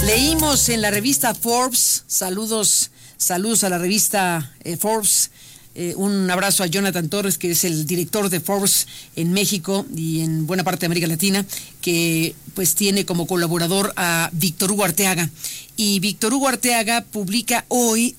Leímos en la revista Forbes, saludos a la revista Forbes, un abrazo a Jonathan Torres, que es el director de Forbes en México y en buena parte de América Latina, que pues tiene como colaborador a Víctor Hugo Arteaga. Y Víctor Hugo Arteaga publica hoy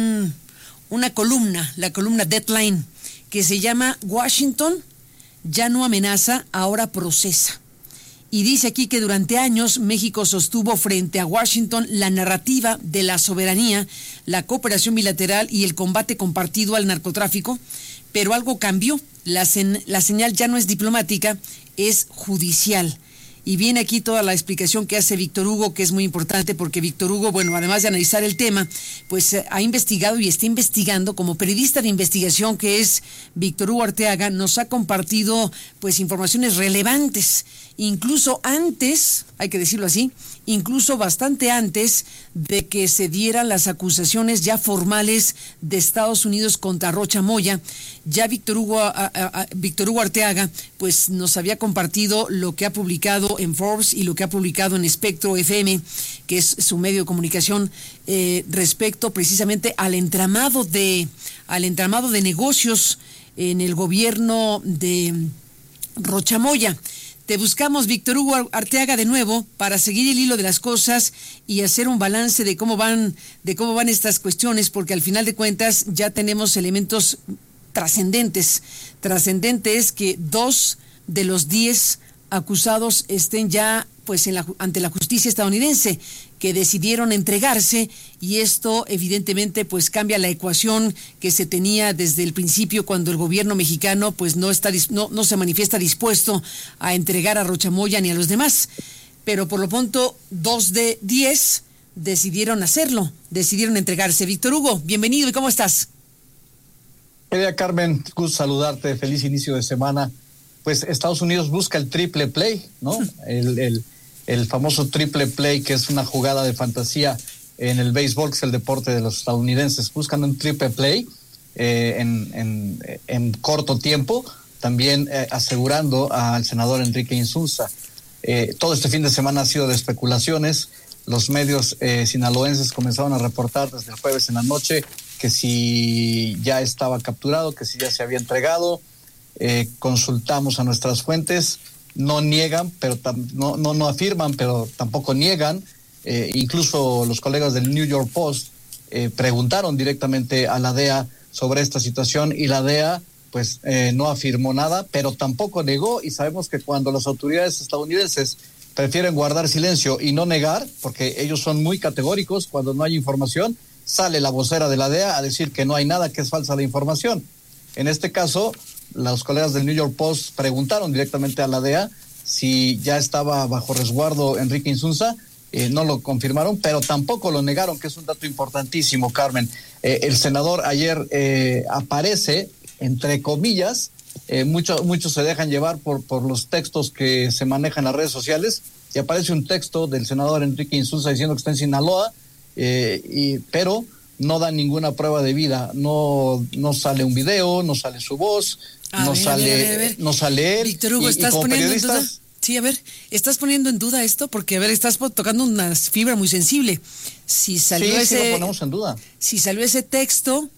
una columna, la columna Deadline, que se llama Washington ya no amenaza, ahora procesa. Y dice aquí que durante años México sostuvo frente a Washington la narrativa de la soberanía, la cooperación bilateral y el combate compartido al narcotráfico, pero algo cambió. La señal ya no es diplomática, es judicial. Y viene aquí toda la explicación que hace Víctor Hugo, que es muy importante, porque Víctor Hugo, bueno, además de analizar el tema, pues ha investigado y está investigando, como periodista de investigación que es Víctor Hugo Arteaga, nos ha compartido pues informaciones relevantes, incluso antes, hay que decirlo así, incluso bastante antes de que se dieran las acusaciones ya formales de Estados Unidos contra Rocha Moya. Ya Víctor Hugo Arteaga pues nos había compartido lo que ha publicado en Forbes y lo que ha publicado en Espectro FM, que es su medio de comunicación, respecto precisamente al entramado de negocios en el gobierno de Rocha Moya. Te buscamos, Víctor Hugo Arteaga, de nuevo para seguir el hilo de las cosas y hacer un balance de cómo van estas cuestiones, porque al final de cuentas ya tenemos elementos trascendentes. Trascendente es que 2 de los 10 acusados estén ya pues ante la justicia estadounidense, que decidieron entregarse, y esto evidentemente pues cambia la ecuación que se tenía desde el principio, cuando el gobierno mexicano pues no se manifiesta dispuesto a entregar a Rocha Moya ni a los demás. Pero por lo pronto 2 de 10 decidieron hacerlo, decidieron entregarse. Víctor Hugo, bienvenido, ¿y cómo estás? Querida Carmen, gusto saludarte, feliz inicio de semana. Pues Estados Unidos busca el triple play, ¿no? El famoso triple play, que es una jugada de fantasía en el béisbol, que es el deporte de los estadounidenses. Buscan un triple play en corto tiempo, también asegurando al senador Enrique Insunza. Todo este fin de semana ha sido de especulaciones. Los medios sinaloenses comenzaron a reportar desde el jueves en la noche que si ya estaba capturado, que si ya se había entregado. Consultamos a nuestras fuentes, no niegan, pero no afirman, pero tampoco niegan. Incluso los colegas del New York Post preguntaron directamente a la DEA sobre esta situación, y la DEA pues no afirmó nada, pero tampoco negó. Y sabemos que cuando las autoridades estadounidenses prefieren guardar silencio y no negar, porque ellos son muy categóricos, cuando no hay información, sale la vocera de la DEA a decir que no hay nada, que es falsa la información. En este caso, los colegas del New York Post preguntaron directamente a la DEA si ya estaba bajo resguardo Enrique Insunza. No lo confirmaron, pero tampoco lo negaron, que es un dato importantísimo, Carmen. El senador ayer aparece, entre comillas, muchos se dejan llevar por los textos que se manejan en las redes sociales, y aparece un texto del senador Enrique Insunza diciendo que está en Sinaloa, pero no da ninguna prueba de vida, no sale un video, no sale su voz, no sale él. Víctor Hugo, ¿estás poniendo en duda? Sí, a ver, ¿estás poniendo en duda esto? Porque, a ver, estás tocando una fibra muy sensible. Si salió sí, lo ponemos en duda. Si salió ese texto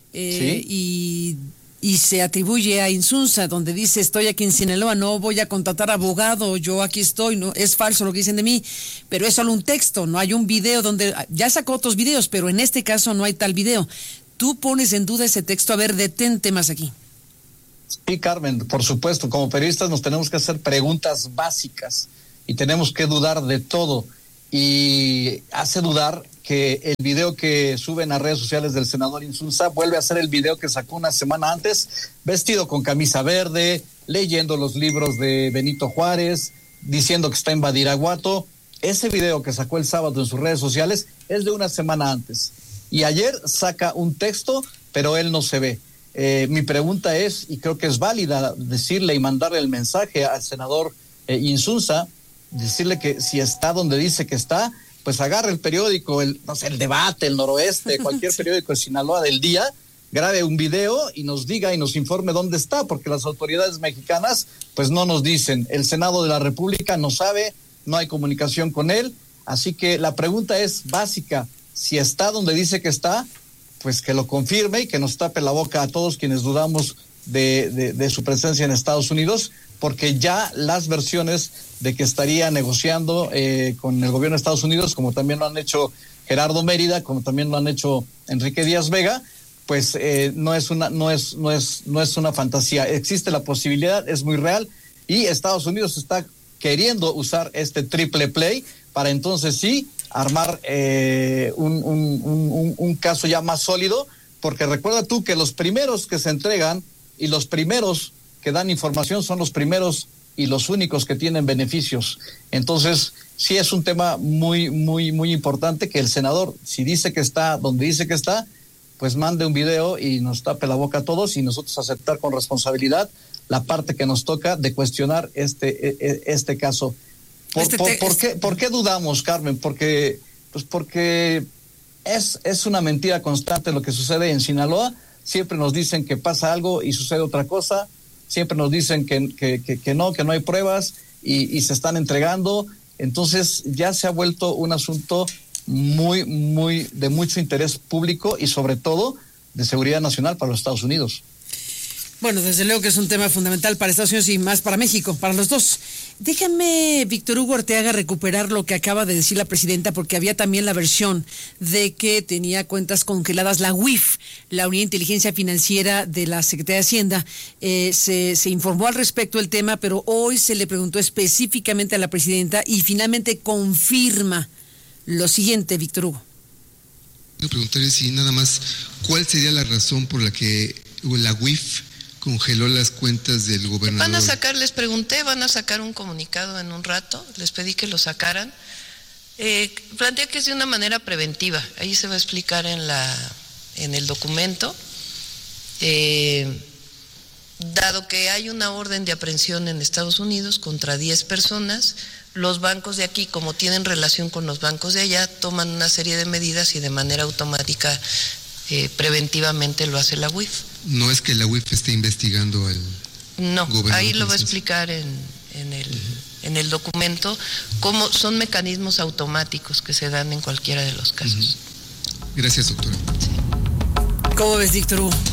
y se atribuye a Insunza, donde dice: estoy aquí en Sinaloa, no voy a contratar abogado, yo aquí estoy, no es falso lo que dicen de mí, pero es solo un texto, no hay un video donde ya sacó otros videos, pero en este caso no hay tal video. Tú pones en duda ese texto. A ver, detente más aquí. Sí, Carmen, por supuesto, como periodistas nos tenemos que hacer preguntas básicas y tenemos que dudar de todo, y hace dudar que el video que suben a redes sociales del senador Insunza vuelve a ser el video que sacó una semana antes, vestido con camisa verde, leyendo los libros de Benito Juárez, diciendo que está en Badiraguato. Ese video que sacó el sábado en sus redes sociales es de una semana antes, y ayer saca un texto, pero él no se ve. Mi pregunta es, y creo que es válida, decirle y mandarle el mensaje al senador Insunza, decirle que si está donde dice que está, pues agarre el periódico, el Debate, el Noroeste, cualquier periódico de Sinaloa del día, grabe un video y nos diga y nos informe dónde está, porque las autoridades mexicanas pues no nos dicen. El Senado de la República no sabe, no hay comunicación con él. Así que la pregunta es básica: si está donde dice que está, pues que lo confirme y que nos tape la boca a todos quienes dudamos de su presencia en Estados Unidos, porque ya las versiones de que estaría negociando con el gobierno de Estados Unidos, como también lo han hecho Gerardo Mérida, como también lo han hecho Enrique Díaz Vega, pues no es una fantasía. Existe la posibilidad, es muy real, y Estados Unidos está queriendo usar este triple play para entonces sí armar un caso ya más sólido, porque recuerda tú que los primeros que se entregan y los primeros que dan información son los primeros y los únicos que tienen beneficios. Entonces, sí es un tema muy, muy, muy importante que el senador, si dice que está donde dice que está, pues mande un video y nos tape la boca a todos, y nosotros aceptar con responsabilidad la parte que nos toca de cuestionar este caso. ¿Por qué dudamos, Carmen? Porque es una mentira constante lo que sucede en Sinaloa. Siempre nos dicen que pasa algo y sucede otra cosa. Siempre nos dicen que no hay pruebas y se están entregando. Entonces ya se ha vuelto un asunto muy, muy de mucho interés público y sobre todo de seguridad nacional para los Estados Unidos. Bueno, desde luego que es un tema fundamental para Estados Unidos y más para México, para los dos. Déjame, Víctor Hugo Arteaga, recuperar lo que acaba de decir la presidenta, porque había también la versión de que tenía cuentas congeladas la UIF, la Unidad de Inteligencia Financiera de la Secretaría de Hacienda. Se informó al respecto del tema, pero hoy se le preguntó específicamente a la presidenta y finalmente confirma lo siguiente, Víctor Hugo. Quiero preguntarle si nada más, ¿cuál sería la razón por la que la UIF congeló las cuentas del gobernador? Les pregunté, van a sacar un comunicado en un rato, les pedí que lo sacaran. Plantea que es de una manera preventiva, ahí se va a explicar en el documento. Dado que hay una orden de aprehensión en Estados Unidos contra 10 personas, los bancos de aquí, como tienen relación con los bancos de allá, toman una serie de medidas y de manera automática, preventivamente lo hace la UIF. No es que la UIF esté investigando al gobernador. Ahí lo va a explicar en el documento, cómo son mecanismos automáticos que se dan en cualquiera de los casos. Gracias, doctora. Sí. ¿Cómo ves, Víctor Hugo?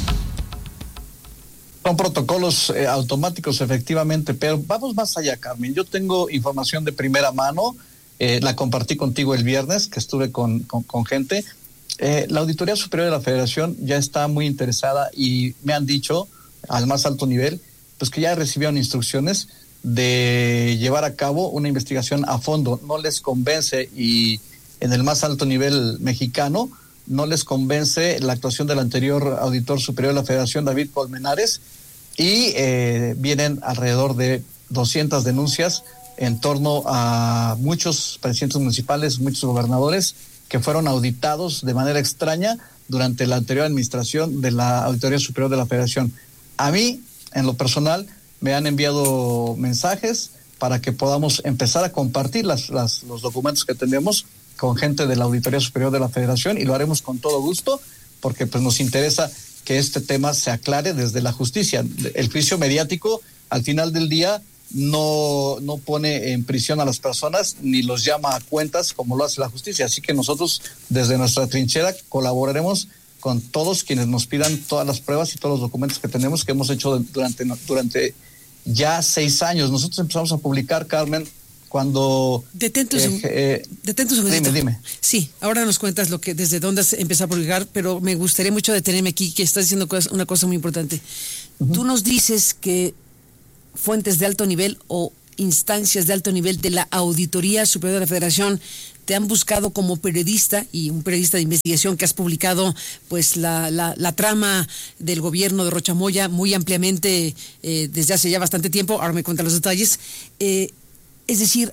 Son protocolos automáticos, efectivamente, pero vamos más allá, Carmen. Yo tengo información de primera mano, la compartí contigo el viernes, que estuve con gente. La Auditoría Superior de la Federación ya está muy interesada y me han dicho, al más alto nivel, pues que ya recibieron instrucciones de llevar a cabo una investigación a fondo. No les convence, y en el más alto nivel mexicano, no les convence la actuación del anterior Auditor Superior de la Federación, David Colmenares, y vienen alrededor de 200 denuncias en torno a muchos presidentes municipales, muchos gobernadores que fueron auditados de manera extraña durante la anterior administración de la Auditoría Superior de la Federación. A mí, en lo personal, me han enviado mensajes para que podamos empezar a compartir los documentos que tenemos con gente de la Auditoría Superior de la Federación, y lo haremos con todo gusto, porque pues nos interesa que este tema se aclare desde la justicia. El juicio mediático, al final del día, no pone en prisión a las personas ni los llama a cuentas como lo hace la justicia. Así que nosotros, desde nuestra trinchera, colaboraremos con todos quienes nos pidan todas las pruebas y todos los documentos que tenemos, que hemos hecho durante ya 6 años. Nosotros empezamos a publicar, Carmen, cuando... Detente un segundito. Dime. Sí, ahora nos cuentas desde dónde empezó a publicar, pero me gustaría mucho detenerme aquí, que estás diciendo una cosa muy importante. Tú nos dices que fuentes de alto nivel o instancias de alto nivel de la Auditoría Superior de la Federación te han buscado como periodista, y un periodista de investigación, que has publicado pues la trama del gobierno de Rocha Moya muy ampliamente desde hace ya bastante tiempo. Ahora me cuentan los detalles. Es decir,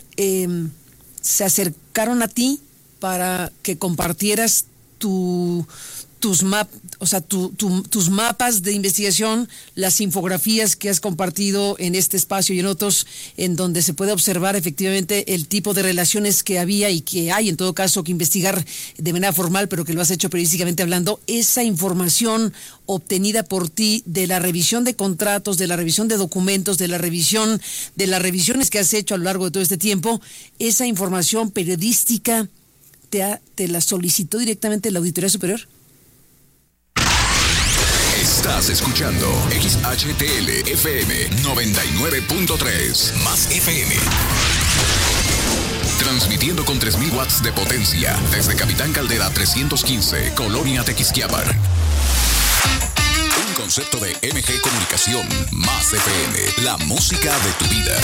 se acercaron a ti para que compartieras tu tus mapas de investigación, las infografías que has compartido en este espacio y en otros, en donde se puede observar efectivamente el tipo de relaciones que había y que hay, en todo caso, que investigar de manera formal, pero que lo has hecho periodísticamente hablando, esa información obtenida por ti de la revisión de contratos, de la revisión de documentos, de las revisiones que has hecho a lo largo de todo este tiempo, esa información periodística te la solicitó directamente la Auditoría Superior. Estás escuchando XHTL FM 99.3 más FM. Transmitiendo con 3,000 watts de potencia desde Capitán Caldera 315, Colonia Tequisquiapan. Un concepto de MG Comunicación más FM, la música de tu vida.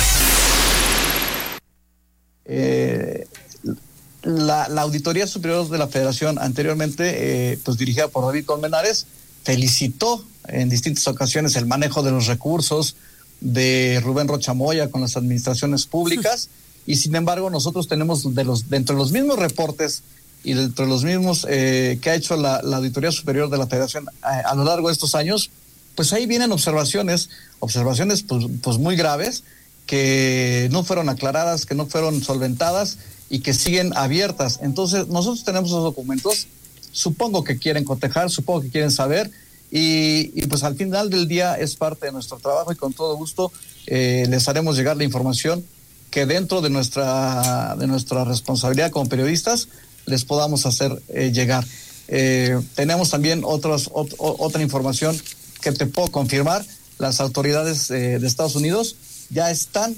La Auditoría Superior de la Federación, anteriormente pues dirigida por David Colmenares, felicitó en distintas ocasiones el manejo de los recursos de Rubén Rocha Moya con las administraciones públicas, y sin embargo nosotros tenemos dentro de los mismos reportes y dentro de los mismos que ha hecho la Auditoría Superior de la Federación a lo largo de estos años, pues ahí vienen observaciones pues muy graves, que no fueron aclaradas, que no fueron solventadas y que siguen abiertas. Entonces nosotros tenemos esos documentos, supongo que quieren cotejar, supongo que quieren saber, y pues al final del día es parte de nuestro trabajo, y con todo gusto les haremos llegar la información que dentro de nuestra responsabilidad como periodistas les podamos hacer llegar. Tenemos también otra información que te puedo confirmar. Las autoridades de Estados Unidos ya están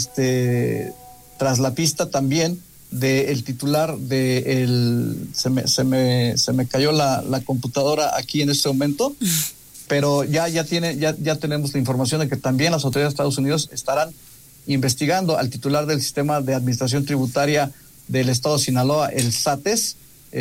tras la pista también del titular se me cayó la computadora aquí en este momento, pero ya tenemos la información de que también las autoridades de Estados Unidos estarán investigando al titular del Sistema de Administración Tributaria del Estado de Sinaloa, el SATES.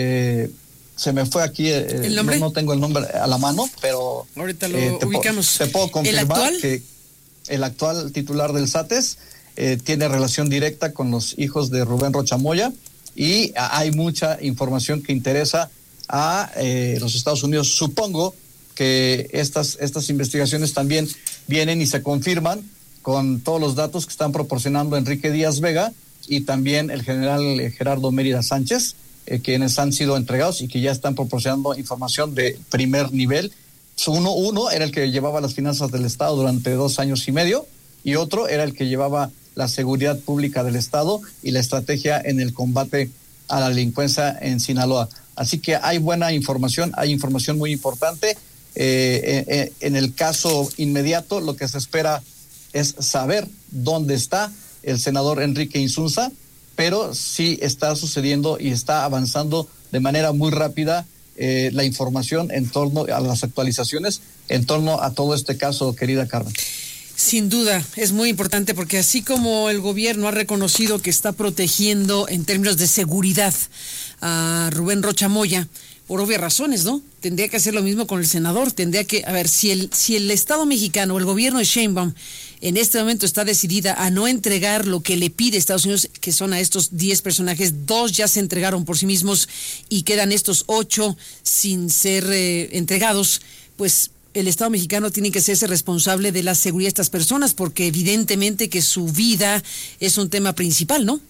Se me fue aquí ¿el nombre? No tengo el nombre a la mano, pero ahorita lo ubicamos. Te puedo confirmar que el actual titular del SATES tiene relación directa con los hijos de Rubén Rocha Moya, y hay mucha información que interesa a los Estados Unidos. Supongo que estas investigaciones también vienen y se confirman con todos los datos que están proporcionando Enrique Díaz Vega y también el general Gerardo Mérida Sánchez, quienes han sido entregados y que ya están proporcionando información de primer nivel. Uno era el que llevaba las finanzas del Estado durante 2 años y medio, y otro era el que llevaba la seguridad pública del Estado y la estrategia en el combate a la delincuencia en Sinaloa. Así que hay buena información, hay información muy importante. En el caso inmediato, lo que se espera es saber dónde está el senador Enrique Insunza, pero sí está sucediendo y está avanzando de manera muy rápida la información en torno a las actualizaciones, en torno a todo este caso, querida Carmen. Sin duda, es muy importante, porque así como el gobierno ha reconocido que está protegiendo en términos de seguridad a Rubén Rocha Moya, por obvias razones, ¿no? Tendría que hacer lo mismo con el senador. Tendría que, si el Estado mexicano o el gobierno de Sheinbaum en este momento está decidida a no entregar lo que le pide Estados Unidos, que son a estos 10 personajes, 2 ya se entregaron por sí mismos y quedan estos 8 sin ser entregados, pues el Estado mexicano tiene que hacerse responsable de la seguridad de estas personas, porque evidentemente que su vida es un tema principal, ¿no?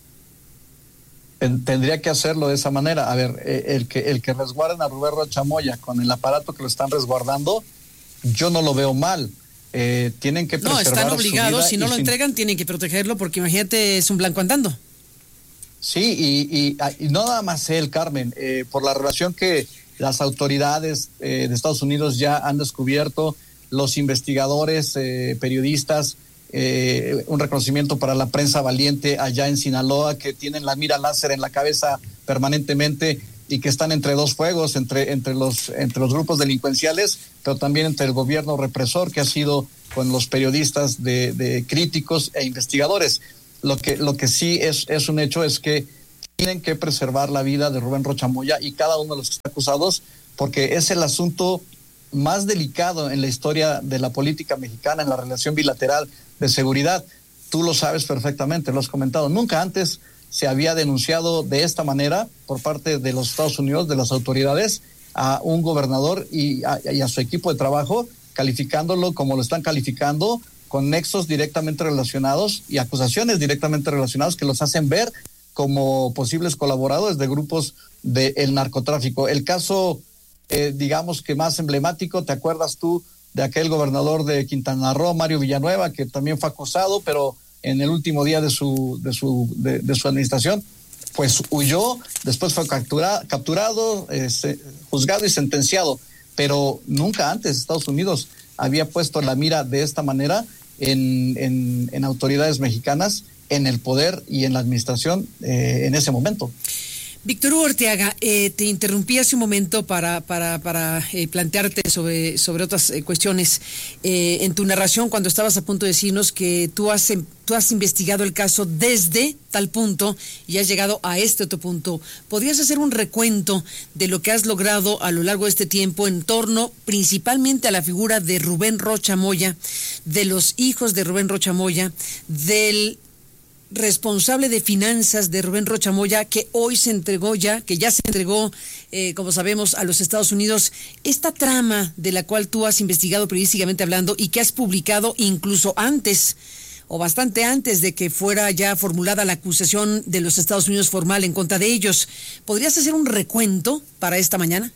Tendría que hacerlo de esa manera. A ver, el que resguarden a Rubén Rocha Moya con el aparato que lo están resguardando, yo no lo veo mal. Tienen que preservar. No, están obligados, si no lo entregan, tienen que protegerlo, porque imagínate, es un blanco andando. Sí, y no nada más él, Carmen, por la relación que las autoridades de Estados Unidos ya han descubierto, los investigadores, periodistas, un reconocimiento para la prensa valiente allá en Sinaloa, que tienen la mira láser en la cabeza permanentemente y que están entre dos fuegos, entre los grupos delincuenciales, pero también entre el gobierno represor, que ha sido con los periodistas de críticos e investigadores. Lo que sí es un hecho es que tienen que preservar la vida de Rubén Rocha Moya y cada uno de los que está acusados, porque es el asunto más delicado en la historia de la política mexicana, en la relación bilateral de seguridad. Tú lo sabes perfectamente, lo has comentado. Nunca antes se había denunciado de esta manera por parte de los Estados Unidos, de las autoridades, a un gobernador y a su equipo de trabajo, calificándolo como lo están calificando, con nexos directamente relacionados y acusaciones directamente relacionadas que los hacen ver como posibles colaboradores de grupos del narcotráfico. El caso, digamos que más emblemático, ¿te acuerdas tú de aquel gobernador de Quintana Roo, Mario Villanueva, que también fue acusado, pero en el último día de su administración, pues huyó, después fue capturado, juzgado y sentenciado, pero nunca antes Estados Unidos había puesto la mira de esta manera en autoridades mexicanas, en el poder y en la administración en ese momento. Víctor Hugo Orteaga, te interrumpí hace un momento para plantearte sobre otras cuestiones. En tu narración, cuando estabas a punto de decirnos que tú has investigado el caso desde tal punto y has llegado a este otro punto, ¿podrías hacer un recuento de lo que has logrado a lo largo de este tiempo en torno principalmente a la figura de Rubén Rocha Moya, de los hijos de Rubén Rocha Moya, del responsable de finanzas de Rubén Rocha Moya, que hoy se entregó que ya se entregó, como sabemos, a los Estados Unidos? Esta trama de la cual tú has investigado periodísticamente hablando y que has publicado incluso antes o bastante antes de que fuera ya formulada la acusación de los Estados Unidos formal en contra de ellos, ¿podrías hacer un recuento para esta mañana?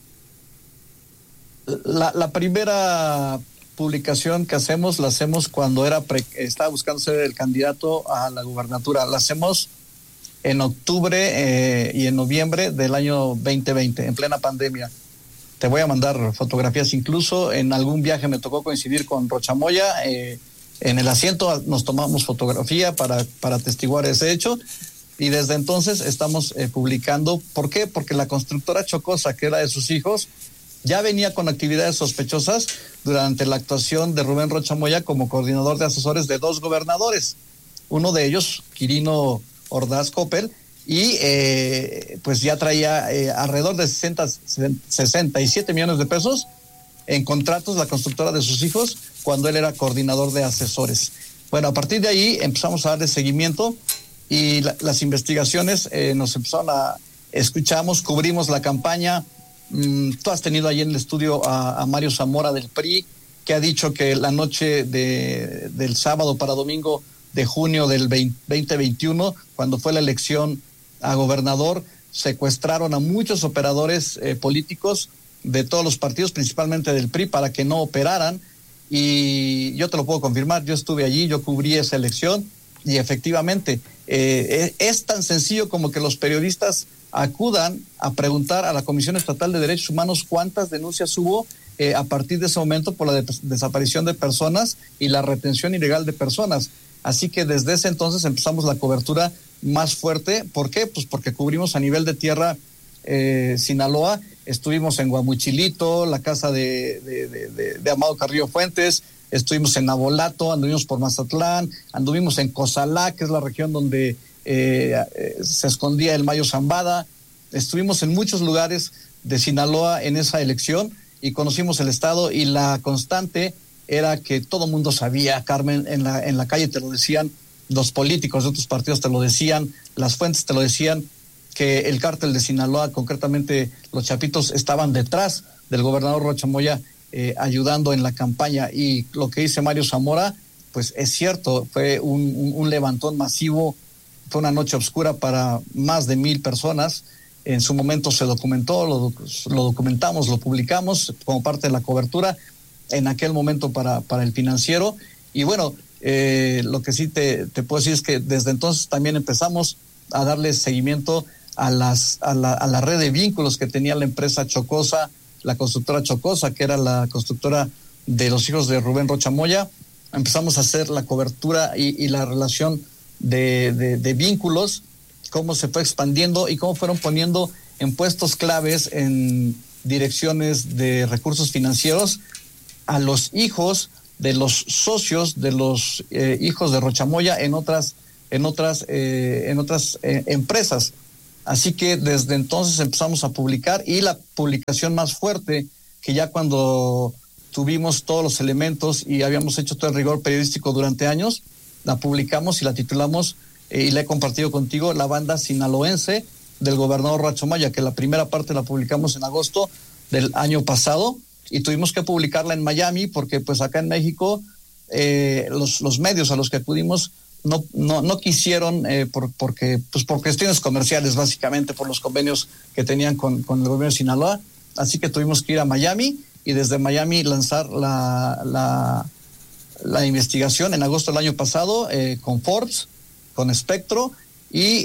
La primera publicación que la hacemos cuando estaba buscando ser el candidato a la gubernatura. La hacemos en octubre y en noviembre del año 2020, en plena pandemia. Te voy a mandar fotografías, incluso en algún viaje me tocó coincidir con Rocha Moya, en el asiento nos tomamos fotografía para atestiguar ese hecho, y desde entonces estamos publicando. ¿Por qué? Porque la constructora Chocosa, que era de sus hijos, ya venía con actividades sospechosas durante la actuación de Rubén Rocha Moya como coordinador de asesores de 2 gobernadores. Uno de ellos, Quirino Ordaz Coppel, y pues ya traía alrededor de 67 millones de pesos en contratos la constructora de sus hijos cuando él era coordinador de asesores. Bueno, a partir de ahí empezamos a darle seguimiento y las investigaciones nos empezaron escuchamos, cubrimos la campaña. Tú has tenido ahí en el estudio a Mario Zamora del PRI, que ha dicho que la noche del sábado para domingo de junio del 2021, cuando fue la elección a gobernador, secuestraron a muchos operadores políticos de todos los partidos, principalmente del PRI, para que no operaran. Y yo te lo puedo confirmar, yo estuve allí, yo cubrí esa elección y efectivamente es tan sencillo como que los periodistas acudan a preguntar a la Comisión Estatal de Derechos Humanos cuántas denuncias hubo a partir de ese momento por la desaparición de personas y la retención ilegal de personas. Así que desde ese entonces empezamos la cobertura más fuerte. ¿Por qué? Pues porque cubrimos a nivel de tierra Sinaloa. Estuvimos en Guamuchilito, la casa de Amado Carrillo Fuentes, estuvimos en Nabolato, anduvimos por Mazatlán, anduvimos en Cozalá, que es la región donde se escondía el Mayo Zambada. Estuvimos en muchos lugares de Sinaloa en esa elección y conocimos el estado, y la constante era que todo mundo sabía, Carmen, en la calle te lo decían, los políticos de otros partidos te lo decían, las fuentes te lo decían, que el cártel de Sinaloa, concretamente los Chapitos, estaban detrás del gobernador Rocha Moya, ayudando en la campaña. Y lo que dice Mario Zamora, pues es cierto, fue un levantón masivo. Fue una noche oscura para más de 1,000 personas. En su momento se documentó, lo documentamos, lo publicamos como parte de la cobertura en aquel momento para El Financiero. Y bueno, lo que sí te puedo decir es que desde entonces también empezamos a darle seguimiento a la red de vínculos que tenía la empresa Chocosa, la constructora Chocosa, que era la constructora de los hijos de Rubén Rocha Moya. Empezamos a hacer la cobertura y la relación de vínculos, cómo se fue expandiendo y cómo fueron poniendo en puestos claves en direcciones de recursos financieros a los hijos de los socios de los hijos de Rocha Moya en otras empresas. Así que desde entonces empezamos a publicar, y la publicación más fuerte, que ya cuando tuvimos todos los elementos y habíamos hecho todo el rigor periodístico durante años, la publicamos y la titulamos, y la he compartido contigo, La Banda Sinaloense del gobernador Rocha Moya, que la primera parte la publicamos en agosto del año pasado, y tuvimos que publicarla en Miami porque pues acá en México los medios a los que acudimos no quisieron por cuestiones comerciales, básicamente por los convenios que tenían con el gobierno de Sinaloa. Así que tuvimos que ir a Miami y desde Miami lanzar la investigación en agosto del año pasado con Forbes, con Espectro y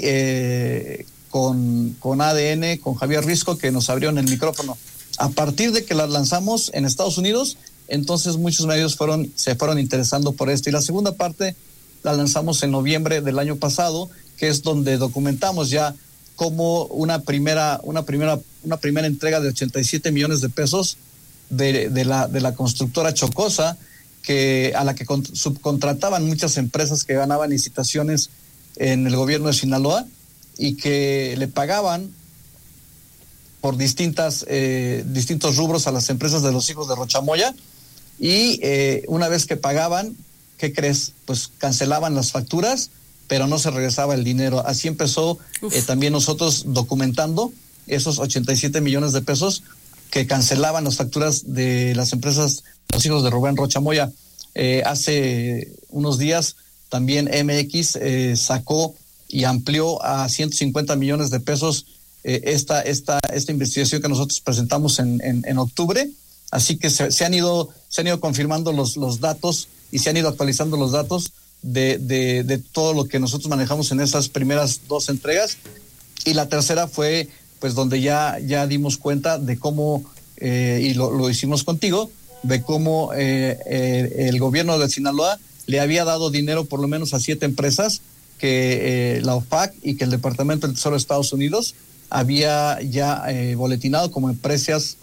con ADN, con Javier Risco, que nos abrieron el micrófono. A partir de que la lanzamos en Estados Unidos, entonces muchos medios se fueron interesando por esto. Y la segunda parte la lanzamos en noviembre del año pasado, que es donde documentamos ya cómo una primera entrega de 87 millones de pesos de la constructora Chocosa, a la que subcontrataban muchas empresas que ganaban licitaciones en el gobierno de Sinaloa y que le pagaban por distintos rubros a las empresas de los hijos de Rochamoya, y una vez que pagaban, ¿qué crees? Pues cancelaban las facturas, pero no se regresaba el dinero. Así empezó también nosotros documentando esos 87 millones de pesos que cancelaban las facturas de las empresas, los hijos de Rubén Rochamoya. Hace unos días también MX sacó y amplió a 150 millones de pesos esta investigación que nosotros presentamos en octubre. Así que se han ido confirmando los datos y se han ido actualizando los datos de todo lo que nosotros manejamos en esas primeras dos entregas. Y la tercera fue pues donde ya dimos cuenta de cómo, y lo hicimos contigo, de cómo el gobierno de Sinaloa le había dado dinero por lo menos a 7 empresas que la OFAC y que el Departamento del Tesoro de Estados Unidos había ya boletinado como empresas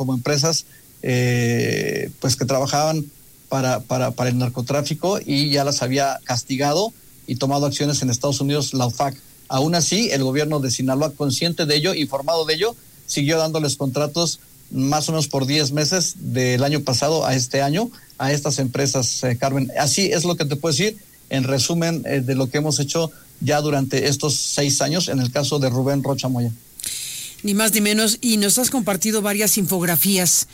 pues que trabajaban para el narcotráfico, y ya las había castigado y tomado acciones en Estados Unidos la OFAC. Aún así, el gobierno de Sinaloa, consciente de ello, informado de ello, siguió dándoles contratos más o menos por 10 meses del año pasado a este año a estas empresas, Carmen. Así es lo que te puedo decir en resumen de lo que hemos hecho ya durante estos 6 años en el caso de Rubén Rochamoya. Ni más ni menos, y nos has compartido varias infografías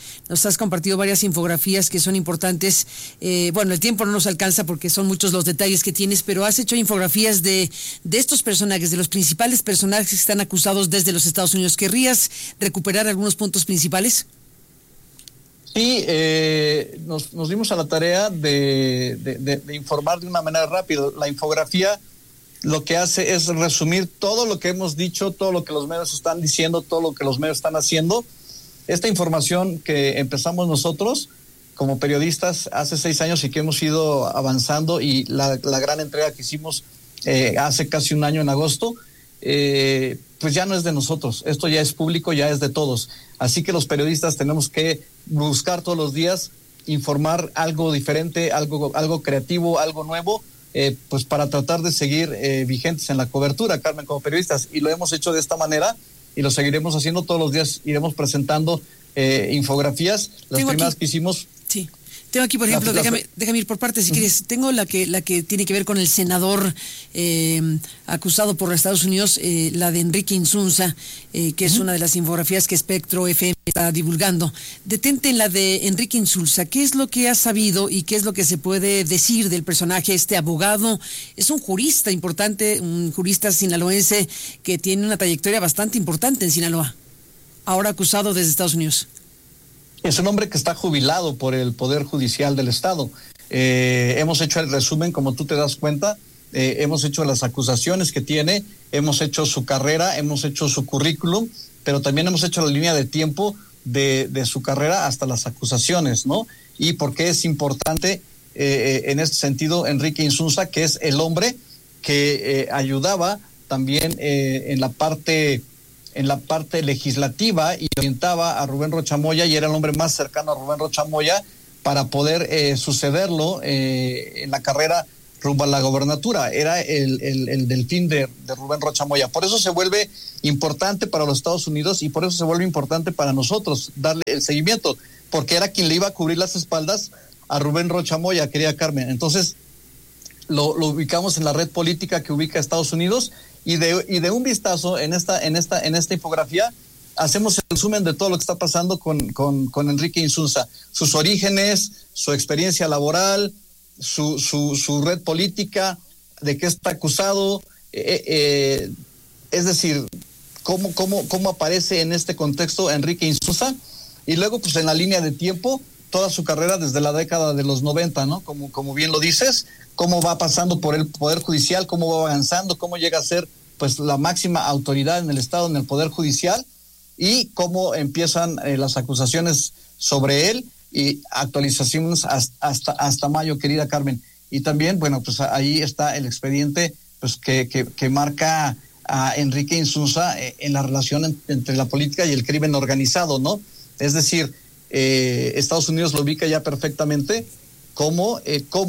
que son importantes. Bueno, el tiempo no nos alcanza porque son muchos los detalles que tienes, pero has hecho infografías de estos personajes, de los principales personajes que están acusados desde los Estados Unidos. ¿Querrías recuperar algunos puntos principales? Sí, nos dimos a la tarea de informar de una manera rápida. La infografía lo que hace es resumir todo lo que hemos dicho, todo lo que los medios están diciendo, todo lo que los medios están haciendo. Esta información que empezamos nosotros como periodistas hace 6 años y que hemos ido avanzando, y la gran entrega que hicimos hace casi un año en agosto, pues ya no es de nosotros, esto ya es público, ya es de todos. Así que los periodistas tenemos que buscar todos los días informar algo diferente, algo creativo, algo nuevo, pues para tratar de seguir vigentes en la cobertura, Carmen, como periodistas, y lo hemos hecho de esta manera y lo seguiremos haciendo todos los días. Iremos presentando infografías. Las primeras que hicimos. Sí. Tengo aquí, por ejemplo, déjame ir por partes si quieres. Tengo la que tiene que ver con el senador acusado por Estados Unidos, la de Enrique Insunza, que es una de las infografías que Espectro FM está divulgando. Detente en la de Enrique Insunza. ¿Qué es lo que has sabido y qué es lo que se puede decir del personaje? Este abogado es un jurista importante, un jurista sinaloense que tiene una trayectoria bastante importante en Sinaloa, ahora acusado desde Estados Unidos. Es un hombre que está jubilado por el Poder Judicial del Estado. Hemos hecho el resumen, como tú te das cuenta, hemos hecho las acusaciones que tiene, hemos hecho su carrera, hemos hecho su currículum, pero también hemos hecho la línea de tiempo de su carrera hasta las acusaciones, ¿no? Y por qué es importante en este sentido Enrique Insunza, que es el hombre que ayudaba también en la parte legislativa y orientaba a Rubén Rochamoya, y era el hombre más cercano a Rubén Rochamoya para poder sucederlo en la carrera rumbo a la gobernatura. Era el delfín de Rubén Rochamoya. Por eso se vuelve importante para los Estados Unidos y por eso se vuelve importante para nosotros darle el seguimiento, porque era quien le iba a cubrir las espaldas a Rubén Rochamoya, querida Carmen. Entonces lo ubicamos en la red política que ubica a Estados Unidos. Y de un vistazo en esta infografía hacemos el resumen de todo lo que está pasando con Enrique Insunza, sus orígenes, su experiencia laboral, su red política, de qué está acusado, es decir, cómo aparece en este contexto Enrique Insunza, y luego pues en la línea de tiempo toda su carrera desde la década de los 90, ¿no? Como bien lo dices, cómo va pasando por el Poder Judicial, cómo va avanzando, cómo llega a ser pues la máxima autoridad en el Estado, en el Poder Judicial, y cómo empiezan las acusaciones sobre él, y actualizaciones hasta mayo, querida Carmen. Y también, bueno, pues ahí está el expediente pues que marca a Enrique Insunza en la relación entre la política y el crimen organizado, ¿no? Es decir, Estados Unidos lo ubica ya perfectamente como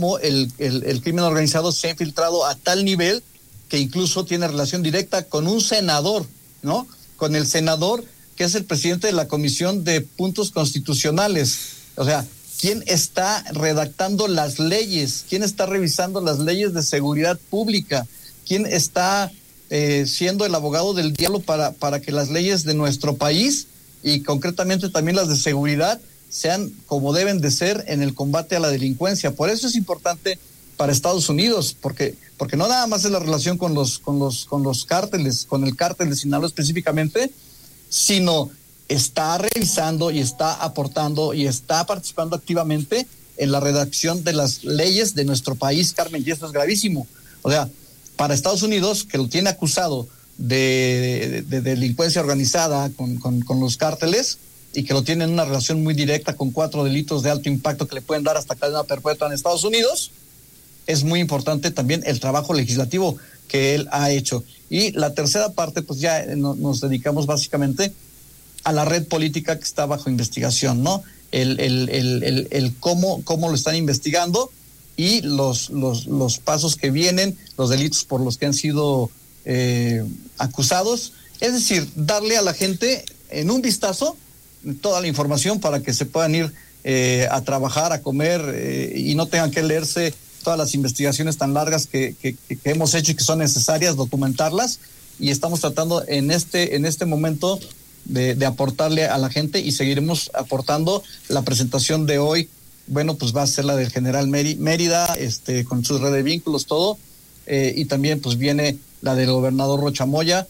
el crimen organizado se ha infiltrado a tal nivel que incluso tiene relación directa con un senador, ¿no? Con el senador que es el presidente de la Comisión de Puntos Constitucionales. O sea, ¿quién está redactando las leyes? ¿Quién está revisando las leyes de seguridad pública? ¿Quién está siendo el abogado del diablo para que las leyes de nuestro país y concretamente también las de seguridad sean como deben de ser en el combate a la delincuencia? Por eso es importante para Estados Unidos, porque no nada más es la relación con los cárteles, con el cártel de Sinaloa específicamente, sino está revisando y está aportando y está participando activamente en la redacción de las leyes de nuestro país, Carmen, y esto es gravísimo. O sea, para Estados Unidos, que lo tiene acusado de delincuencia organizada con los cárteles y que lo tiene en una relación muy directa con 4 delitos de alto impacto que le pueden dar hasta cadena perpetua en Estados Unidos, es muy importante también el trabajo legislativo que él ha hecho. Y la tercera parte, pues ya nos dedicamos básicamente a la red política que está bajo investigación, ¿no? El cómo lo están investigando y los pasos que vienen, los delitos por los que han sido acusados. Es decir, darle a la gente en un vistazo toda la información para que se puedan ir a trabajar, a comer y no tengan que leerse todas las investigaciones tan largas que hemos hecho y que son necesarias documentarlas, y estamos tratando en este momento de aportarle a la gente, y seguiremos aportando. La presentación de hoy, bueno, pues va a ser la del general Mérida, con su red de vínculos, todo, y también pues viene la del gobernador Rocha Moya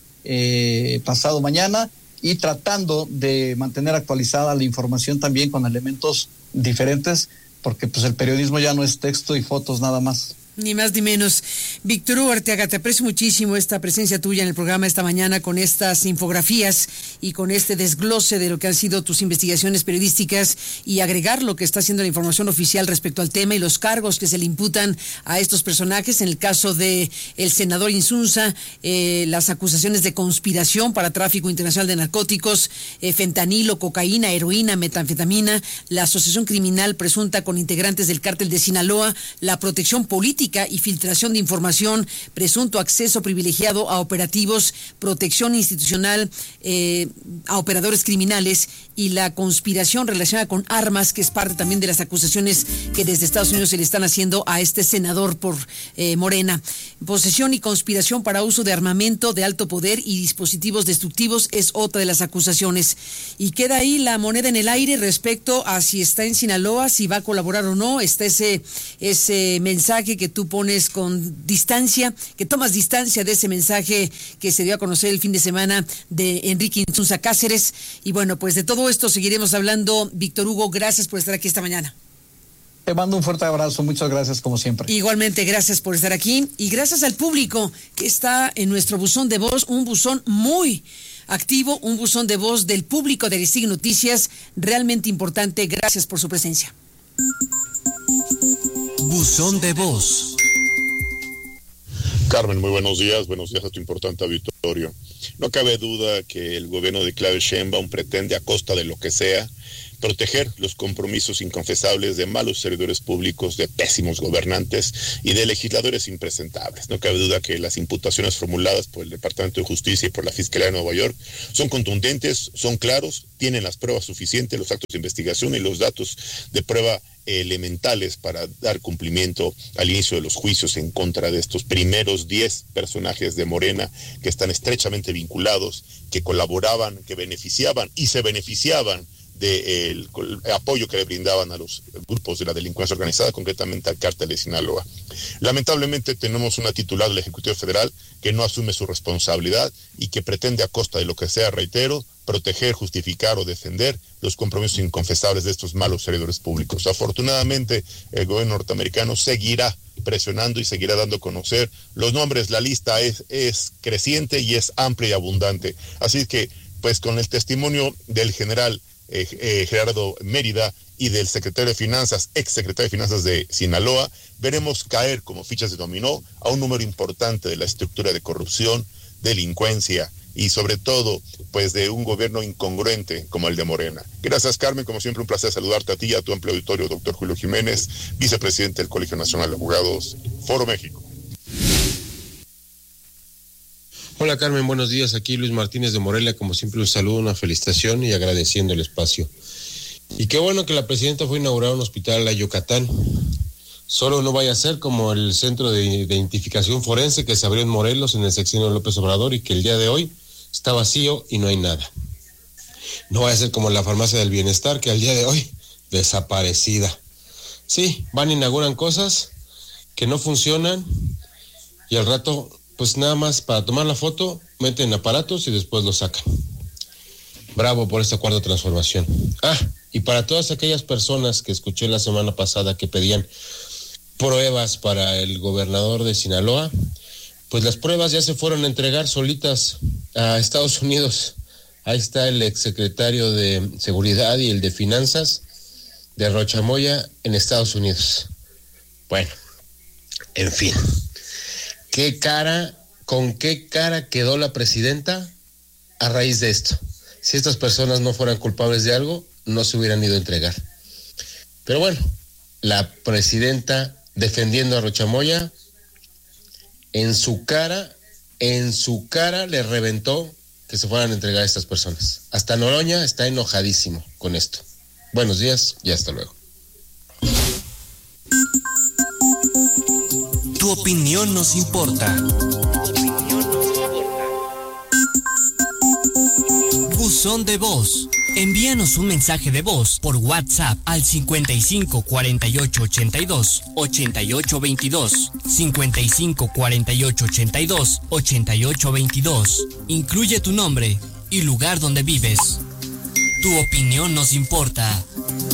pasado mañana, y tratando de mantener actualizada la información también con elementos diferentes, porque pues el periodismo ya no es texto y fotos nada más. Ni más ni menos. Víctor Hugo Arteaga, te aprecio muchísimo esta presencia tuya en el programa esta mañana con estas infografías y con este desglose de lo que han sido tus investigaciones periodísticas, y agregar lo que está haciendo la información oficial respecto al tema y los cargos que se le imputan a estos personajes. En el caso de el senador Insunza, las acusaciones de conspiración para tráfico internacional de narcóticos, fentanilo, cocaína, heroína, metanfetamina, la asociación criminal presunta con integrantes del cártel de Sinaloa, la protección política y filtración de información, presunto acceso privilegiado a operativos, protección institucional a operadores criminales, y la conspiración relacionada con armas, que es parte también de las acusaciones que desde Estados Unidos se le están haciendo a este senador por Morena. Posesión y conspiración para uso de armamento de alto poder y dispositivos destructivos es otra de las acusaciones. Y queda ahí la moneda en el aire respecto a si está en Sinaloa, si va a colaborar o no. Está ese mensaje que tú pones con distancia, que tomas distancia de ese mensaje que se dio a conocer el fin de semana de Enrique Insunza Cáceres. Y bueno, pues de todo esto seguiremos hablando. Víctor Hugo, gracias por estar aquí esta mañana. Te mando un fuerte abrazo, muchas gracias como siempre. Igualmente, gracias por estar aquí, y gracias al público que está en nuestro buzón de voz, un buzón muy activo, un buzón de voz del público de Aristegui Noticias, realmente importante. Gracias por su presencia. Buzón de voz. Carmen, muy buenos días a tu importante auditorio. No cabe duda que el gobierno de Claudia Sheinbaum pretende, a costa de lo que sea, proteger los compromisos inconfesables de malos servidores públicos, de pésimos gobernantes y de legisladores impresentables. No cabe duda que las imputaciones formuladas por el Departamento de Justicia y por la Fiscalía de Nueva York son contundentes, son claros, tienen las pruebas suficientes, los actos de investigación y los datos de prueba elementales para dar cumplimiento al inicio de los juicios en contra de estos primeros 10 personajes de Morena que están estrechamente vinculados, que colaboraban, que beneficiaban y se beneficiaban del apoyo que le brindaban a los grupos de la delincuencia organizada, concretamente al cártel de Sinaloa. Lamentablemente tenemos una titular del Ejecutivo Federal que no asume su responsabilidad y que pretende a costa de lo que sea, reitero, proteger, justificar o defender los compromisos inconfesables de estos malos servidores públicos. Afortunadamente, el gobierno norteamericano seguirá presionando y seguirá dando a conocer los nombres. La lista es creciente y es amplia y abundante. Así que, pues con el testimonio del general Gerardo Mérida y del secretario de Finanzas, ex secretario de Finanzas de Sinaloa, veremos caer como fichas de dominó a un número importante de la estructura de corrupción, delincuencia y sobre todo, pues de un gobierno incongruente como el de Morena. Gracias, Carmen, como siempre un placer saludarte a ti y a tu amplio auditorio, doctor Julio Jiménez, vicepresidente del Colegio Nacional de Abogados, Foro México. Hola Carmen, buenos días, aquí Luis Martínez de Morelia, como siempre un saludo, una felicitación y agradeciendo el espacio. Y qué bueno que la presidenta fue a inaugurar un hospital a Yucatán, solo no vaya a ser como el centro de identificación forense que se abrió en Morelos en el sexenio de López Obrador y que el día de hoy está vacío y no hay nada. No vaya a ser como la farmacia del bienestar que al día de hoy desaparecida. Sí, van e inauguran cosas que no funcionan y al rato pues nada más para tomar la foto, meten aparatos y después lo sacan. Bravo por esta cuarta transformación. Y para todas aquellas personas que escuché la semana pasada que pedían pruebas para el gobernador de Sinaloa, pues las pruebas ya se fueron a entregar solitas a Estados Unidos. Ahí está el exsecretario de Seguridad y el de Finanzas de Rochamoya en Estados Unidos. Bueno, en fin. ¿Con qué cara quedó la presidenta a raíz de esto? Si estas personas no fueran culpables de algo, no se hubieran ido a entregar. Pero bueno, la presidenta defendiendo a Rochamoya, en su cara le reventó que se fueran a entregar a estas personas. Hasta Noroña está enojadísimo con esto. Buenos días y hasta luego. Tu opinión nos importa. Buzón de voz. Envíanos un mensaje de voz por WhatsApp al 55 48 82 88 22. 55 48 82 88 22. Incluye tu nombre y lugar donde vives. Tu opinión nos importa.